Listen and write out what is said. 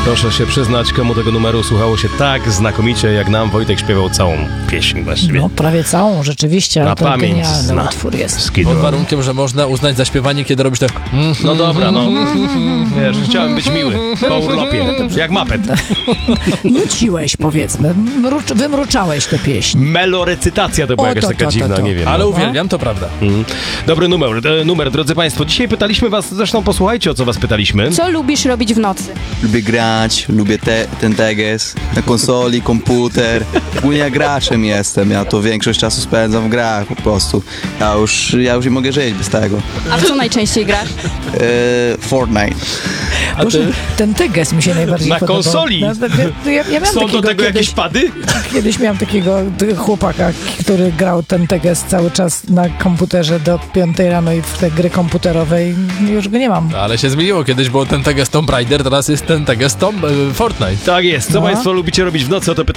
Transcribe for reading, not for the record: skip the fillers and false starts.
Proszę się przyznać, komu tego numeru słuchało się tak znakomicie, jak nam Wojtek śpiewał całą pieśń właściwie. No, prawie całą, rzeczywiście, ale Na to pamięć genialny zna. utwór jest. Skidoo. Pod warunkiem, że można uznać za śpiewanie, kiedy robisz tak... No dobra, no. Wiesz, chciałem być miły. Po urlopie. Jak mapet. Nuciłeś, powiedzmy, wymruczałeś tę pieśń. Melorecytacja to była O, jakaś to, taka to, dziwna, to. nie wiem. Ale no. uwielbiam, to prawda. Dobry numer, drodzy Państwo. Dzisiaj pytaliśmy Was, zresztą posłuchajcie, o co Was pytaliśmy. Co lubisz robić w nocy? Lubię grać, lubię ten teges na konsoli, komputer. Ogólnie ja graczem jestem, ja to większość czasu spędzam w grach po prostu. Ja już nie mogę żyć bez tego. A w co najczęściej grasz? Fortnite. Boże, ten teges mi się najbardziej Na podobał. konsoli? Ja miałem Są do takiego tego kiedyś, jakieś pady? Kiedyś miałem takiego chłopaka, który grał ten teges cały czas na komputerze do 5 rano i w te gry komputerowe i już go nie mam. Ale się zmieniło. Kiedyś było ten teges Tomb Raider, teraz jest ten teges Fortnite. Tak jest. Co No. Państwo lubicie robić w nocy? O to